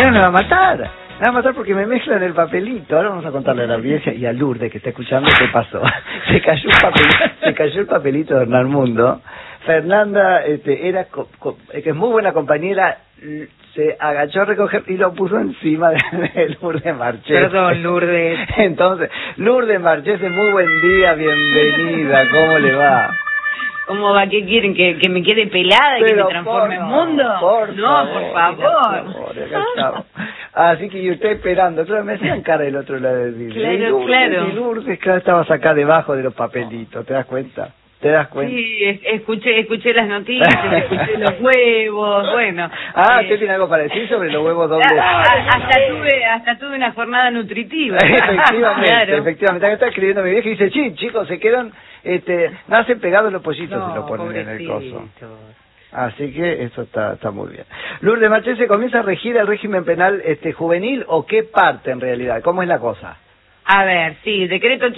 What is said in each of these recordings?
Mañana me va a matar. Me va a matar porque me mezclan el papelito. Ahora vamos a contarle a la audiencia y a Lourdes que está escuchando qué pasó. Se cayó el papelito de Hernán Mundo. Fernanda, que es muy buena compañera, se agachó a recoger y lo puso encima de Lourdes Marchés. Perdón, Lourdes. Entonces, Lourdes Marchés, muy buen día, bienvenida, ¿cómo le va? ¿Cómo va? ¿Qué quieren? ¿Que me quede pelada y que me transforme en mundo? Por favor. Acá estamos. Así que yo estoy esperando. Claro, me hacían cara del otro lado del vidrio. Claro. Y Lourdes, claro, estabas acá debajo de los papelitos, ¿te das cuenta? Sí, escuché las noticias, escuché los huevos, bueno. ¿Usted tiene algo para decir sobre los huevos dobles? Hasta tuve una jornada nutritiva. Efectivamente. Acá está escribiendo mi vieja y dice, sí, chicos, se quedan, nacen pegados los pollitos, se lo ponen en el coso. Así que eso está muy bien. Lourdes Marchés, ¿se comienza a regir el régimen penal juvenil o qué parte en realidad? ¿Cómo es la cosa? A ver, sí, decreto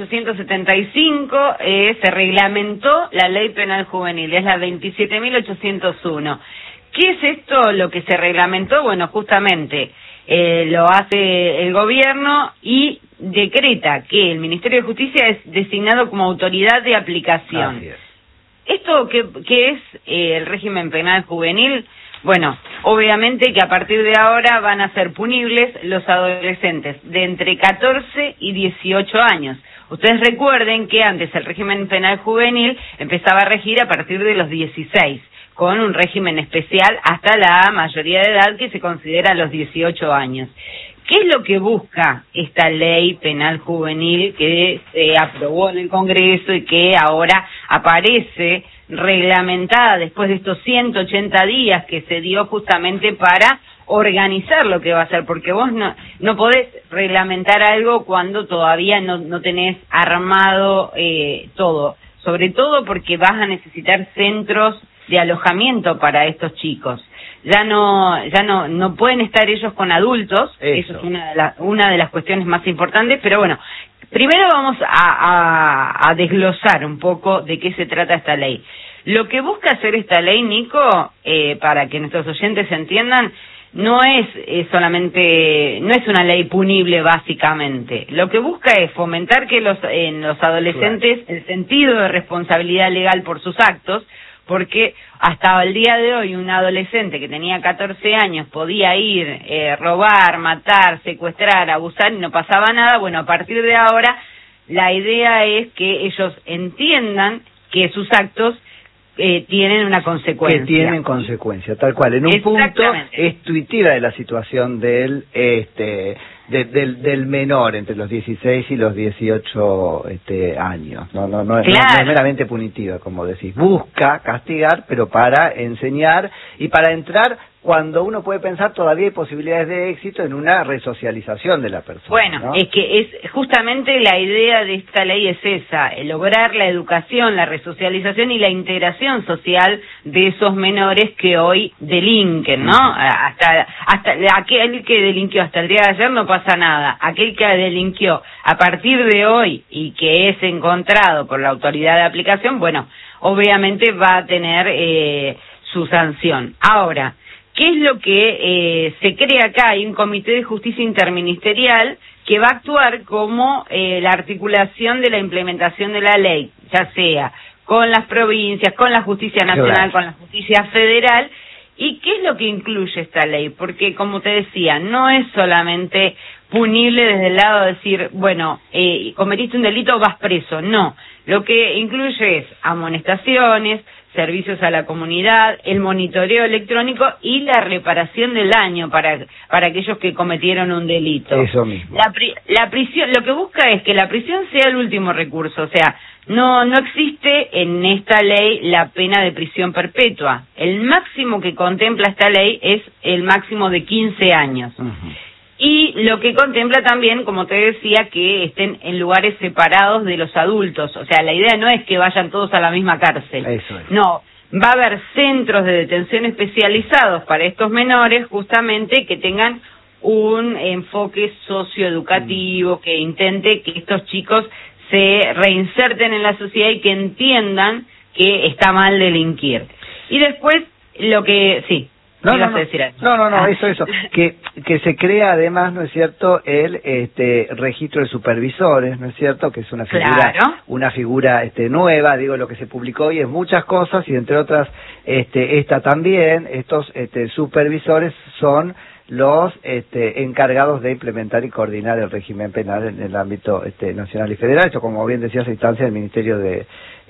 875, se reglamentó la ley penal juvenil, es la 27.801. ¿Qué es esto lo que se reglamentó? Bueno, justamente lo hace el gobierno y decreta que el Ministerio de Justicia es designado como autoridad de aplicación. Así es. ¿Esto qué es el régimen penal juvenil? Bueno, obviamente que a partir de ahora van a ser punibles los adolescentes de entre 14 y 18 años. Ustedes recuerden que antes el régimen penal juvenil empezaba a regir a partir de los 16, con un régimen especial hasta la mayoría de edad que se considera los 18 años. ¿Qué es lo que busca esta ley penal juvenil que se aprobó en el Congreso y que ahora aparece reglamentada después de estos 180 días que se dio justamente para organizar lo que va a ser? Porque vos no podés reglamentar algo cuando todavía no tenés armado todo, sobre todo porque vas a necesitar centros de alojamiento para estos chicos. Ya no pueden estar ellos con adultos. Eso es una de las cuestiones más importantes, pero bueno, primero vamos a desglosar un poco de qué se trata esta ley. Lo que busca hacer esta ley, Nico, para que nuestros oyentes entiendan, no es una ley punible básicamente. Lo que busca es fomentar que en los adolescentes el sentido de responsabilidad legal por sus actos, porque hasta el día de hoy un adolescente que tenía 14 años podía ir, robar, matar, secuestrar, abusar y no pasaba nada. Bueno, a partir de ahora la idea es que ellos entiendan que sus actos tienen una consecuencia. Que tienen consecuencia, tal cual. En un punto es tuitiva de la situación del menor entre los 16 y los 18 años. No es meramente punitiva, como decís. Busca castigar, pero para enseñar y para entrar cuando uno puede pensar todavía hay posibilidades de éxito en una resocialización de la persona. Bueno, ¿no? Es que es justamente la idea de esta ley es esa, lograr la educación, la resocialización y la integración social de esos menores que hoy delinquen, ¿no? Hasta aquel que delinquió hasta el día de ayer no pasa nada. Aquel que delinquió a partir de hoy y que es encontrado por la autoridad de aplicación, bueno, obviamente va a tener su sanción. Ahora, ¿qué es lo que se crea acá? Hay un comité de justicia interministerial que va a actuar como la articulación de la implementación de la ley, ya sea con las provincias, con la justicia nacional, con la justicia federal. ¿Y qué es lo que incluye esta ley? Porque, como te decía, no es solamente punible desde el lado de decir, bueno, cometiste un delito, vas preso. No, lo que incluye es amonestaciones, servicios a la comunidad, el monitoreo electrónico y la reparación del daño para aquellos que cometieron un delito. Eso mismo. La prisión, lo que busca es que la prisión sea el último recurso, o sea, no existe en esta ley la pena de prisión perpetua. El máximo que contempla esta ley es el máximo de 15 años. Y lo que contempla también, como te decía, que estén en lugares separados de los adultos. O sea, la idea no es que vayan todos a la misma cárcel. Eso es. No, va a haber centros de detención especializados para estos menores, justamente que tengan un enfoque socioeducativo, que intente que estos chicos se reinserten en la sociedad y que entiendan que está mal delinquir. Y después, lo que... Sí. No, eso, que se crea además, ¿no es cierto?, el registro de supervisores, ¿no es cierto?, que es una figura nueva, digo, lo que se publicó hoy es muchas cosas y entre otras esta también, estos supervisores son los encargados de implementar y coordinar el régimen penal en el ámbito nacional y federal, esto como bien decías a instancia del Ministerio de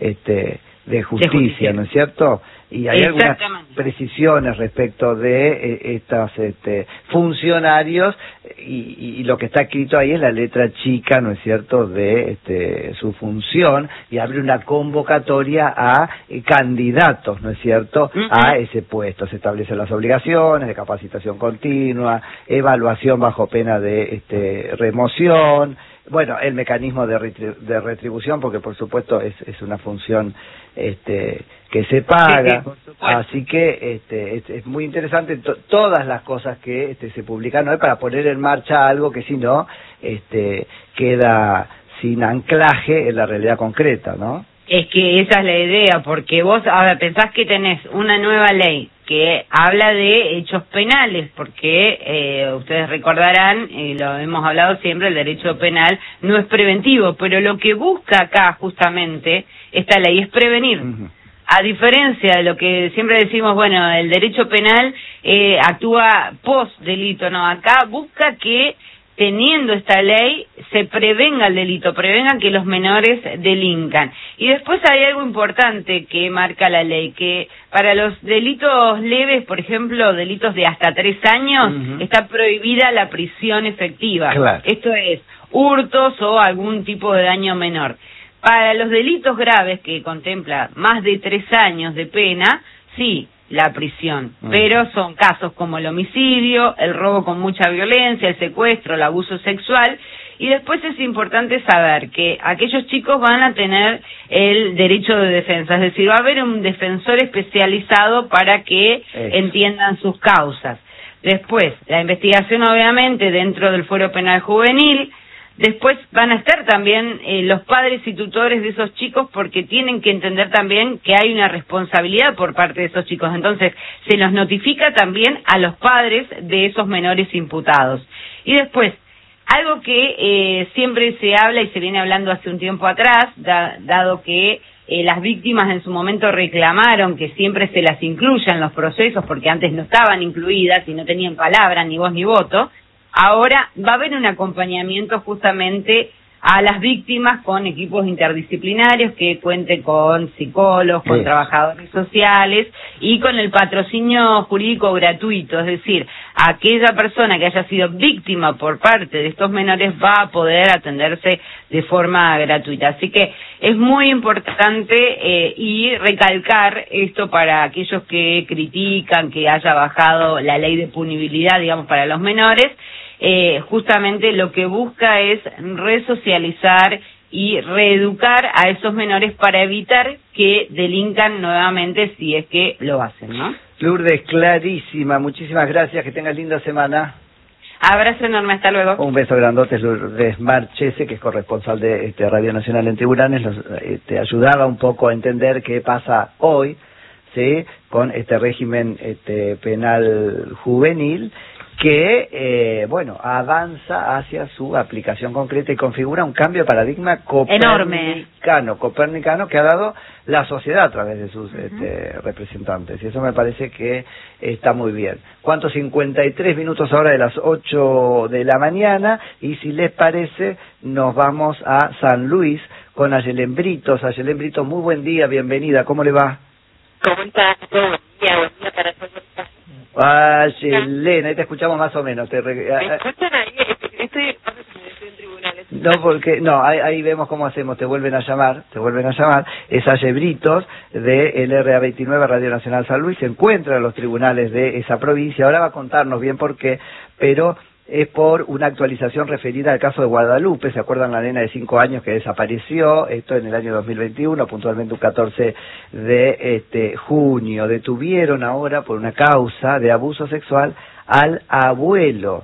Justicia, ¿no es cierto? Y hay algunas precisiones respecto de estos funcionarios y lo que está escrito ahí es la letra chica, ¿no es cierto?, de su función y abre una convocatoria a candidatos, ¿no es cierto?, a ese puesto. Se establecen las obligaciones de capacitación continua, evaluación bajo pena de remoción, bueno, el mecanismo de retribución, porque por supuesto es una función que se paga, así que es muy interesante todas las cosas que se publican hoy para poner en marcha algo que si no queda sin anclaje en la realidad concreta, ¿no? Es que esa es la idea, porque vos ahora pensás que tenés una nueva ley que habla de hechos penales, porque ustedes recordarán, lo hemos hablado siempre, el derecho penal no es preventivo, pero lo que busca acá justamente esta ley es prevenir. A diferencia de lo que siempre decimos, bueno, el derecho penal actúa post delito, no, acá busca que teniendo esta ley se prevenga el delito, prevengan que los menores delincan. Y después hay algo importante que marca la ley, que para los delitos leves, por ejemplo, delitos de hasta 3 años, está prohibida la prisión efectiva. Claro. Esto es, hurtos o algún tipo de daño menor. Para los delitos graves, que contempla más de 3 años de pena, sí, la prisión, pero son casos como el homicidio, el robo con mucha violencia, el secuestro, el abuso sexual, y después es importante saber que aquellos chicos van a tener el derecho de defensa, es decir, va a haber un defensor especializado para que entiendan sus causas. Después, la investigación obviamente dentro del Fuero Penal Juvenil. Después van a estar también los padres y tutores de esos chicos porque tienen que entender también que hay una responsabilidad por parte de esos chicos. Entonces, se los notifica también a los padres de esos menores imputados. Y después, algo que siempre se habla y se viene hablando hace un tiempo atrás, dado que las víctimas en su momento reclamaron que siempre se las incluya en los procesos porque antes no estaban incluidas y no tenían palabra, ni voz ni voto. Ahora va a haber un acompañamiento justamente a las víctimas con equipos interdisciplinarios que cuenten con psicólogos, con trabajadores sociales y con el patrocinio jurídico gratuito, es decir, aquella persona que haya sido víctima por parte de estos menores va a poder atenderse de forma gratuita. Así que es muy importante y recalcar esto para aquellos que critican que haya bajado la ley de punibilidad, digamos, para los menores. Justamente lo que busca es resocializar y reeducar a esos menores para evitar que delincan nuevamente si es que lo hacen, ¿no? Lourdes, clarísima, muchísimas gracias, que tengas linda semana. Abrazo enorme, hasta luego. Un beso grandote. Lourdes Marchese, que es corresponsal de Radio Nacional en Tribunales, nos ayudaba un poco a entender qué pasa hoy, ¿sí?, con este régimen penal juvenil, que, avanza hacia su aplicación concreta y configura un cambio de paradigma copernicano que ha dado la sociedad a través de sus representantes. Y eso me parece que está muy bien. ¿Cuántos? 53 minutos ahora de las 8 de la mañana. Y si les parece, nos vamos a San Luis con Ayelen Britos. Ayelen Britos, muy buen día, bienvenida. ¿Cómo le va? ¿Cómo estás? Buen día para todos. Ayelen, ahí te escuchamos más o menos. ¿Me escuchan ahí? Estoy en tribunales. No, porque ahí vemos cómo hacemos, te vuelven a llamar. Es Ayelen Britos de LRA 29 Radio Nacional San Luis, se encuentra en los tribunales de esa provincia. Ahora va a contarnos bien por qué, pero es por una actualización referida al caso de Guadalupe. ¿Se acuerdan la nena de 5 años que desapareció? Esto en el año 2021, puntualmente un 14 de junio. Detuvieron ahora por una causa de abuso sexual al abuelo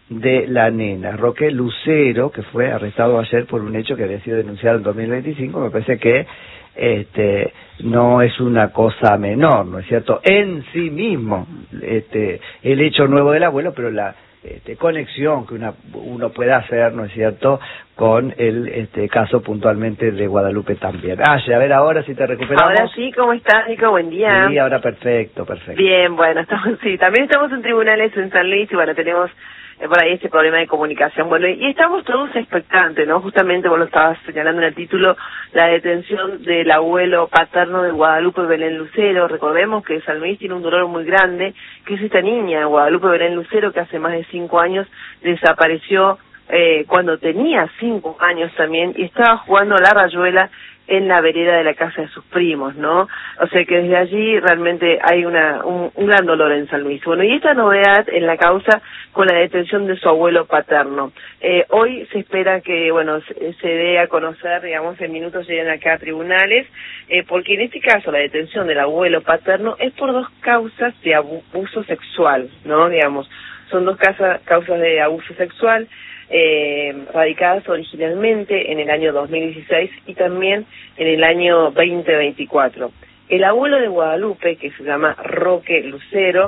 de la nena. Roque Lucero, que fue arrestado ayer por un hecho que había sido denunciado en 2025, me parece que no es una cosa menor, ¿no es cierto? En sí mismo, el hecho nuevo del abuelo, pero la conexión que uno puede hacer, ¿no es cierto?, con el caso puntualmente de Guadalupe también. A ver ahora si te recuperamos. Ahora sí, ¿cómo estás, Nico? Buen día. Sí, ahora perfecto. Bien, bueno, también estamos en tribunales en San Luis y bueno, tenemos por ahí este problema de comunicación. Bueno, y estamos todos expectantes, ¿no? Justamente vos lo estabas señalando en el título, la detención del abuelo paterno de Guadalupe Belén Lucero. Recordemos que San Luis tiene un dolor muy grande, que es esta niña, Guadalupe Belén Lucero, que hace más de 5 años desapareció cuando tenía 5 años también y estaba jugando a la rayuela en la vereda de la casa de sus primos, ¿no? O sea que desde allí realmente hay un gran dolor en San Luis. Bueno, y esta novedad en la causa con la detención de su abuelo paterno. Hoy se espera que, bueno, se dé a conocer, digamos, en minutos lleguen acá a tribunales, porque en este caso la detención del abuelo paterno es por 2 causas de abuso sexual, ¿no? Digamos, son 2 causas de abuso sexual, radicadas originalmente en el año 2016 y también en el año 2024. El abuelo de Guadalupe, que se llama Roque Lucero,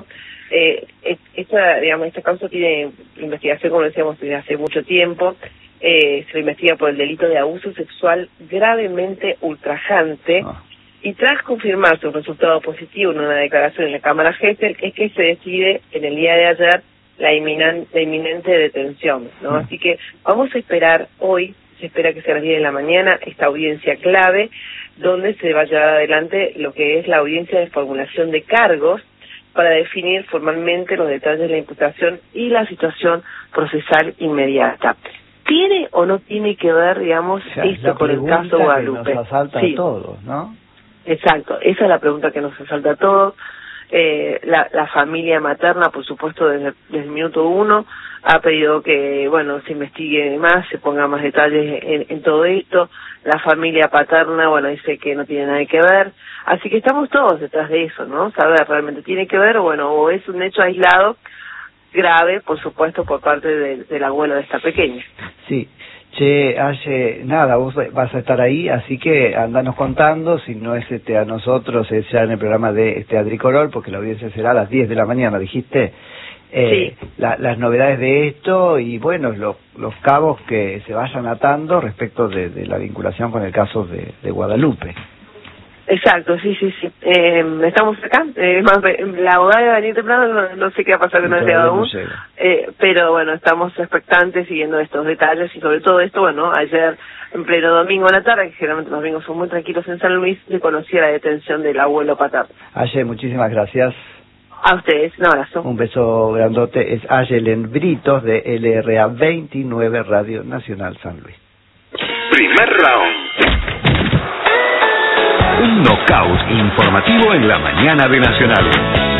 esta causa tiene investigación, como decíamos, desde hace mucho tiempo. Se lo investiga por el delito de abuso sexual gravemente ultrajante. Y tras confirmarse un resultado positivo en una declaración en la Cámara Gesell, es que se decide en el día de ayer la inminente detención, ¿no? Así que vamos a esperar hoy, se espera que sea a las 10 de la mañana, esta audiencia clave, donde se va a llevar adelante lo que es la audiencia de formulación de cargos para definir formalmente los detalles de la imputación y la situación procesal inmediata. ¿Tiene o no tiene que ver, digamos, esto con el caso Guadalupe? Nos asalta a todos, ¿no? Exacto, esa es la pregunta que nos asalta a todos. La familia materna, por supuesto, desde el minuto 1 ha pedido que, bueno, se investigue más, se ponga más detalles en todo esto. La familia paterna, bueno, dice que no tiene nada que ver. Así que estamos todos detrás de eso, ¿no? Saber realmente tiene que ver, bueno, o es un hecho aislado grave, por supuesto, por parte del abuelo de esta pequeña. Sí. Nada, vos vas a estar ahí, así que andanos contando, si no es a nosotros, es ya en el programa de Adricorol, porque la audiencia será a las 10 de la mañana, dijiste, sí. Las novedades de esto y, bueno, los cabos que se vayan atando respecto de la vinculación con el caso de Guadalupe. Exacto, sí. Estamos acá, la abogada va a venir temprano, no sé qué va a pasar, que no ha llegado aún, pero bueno, estamos expectantes siguiendo estos detalles y sobre todo esto, bueno, ayer en pleno domingo a la tarde, que generalmente los domingos son muy tranquilos en San Luis, se conocía la detención del abuelo paterno. Aye, muchísimas gracias. A ustedes, un abrazo. Un beso grandote, es Ayelen Britos de LRA 29 Radio Nacional San Luis. Primer round. Un knockout informativo en la mañana de Nacional.